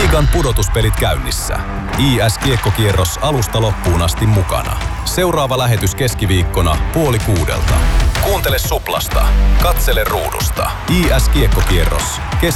Liigan pudotuspelit käynnissä. IS-kiekkokierros alusta loppuun asti mukana. Seuraava lähetys keskiviikkona 5:30. Kuuntele Suplasta. Katsele ruudusta. IS-kiekkokierros.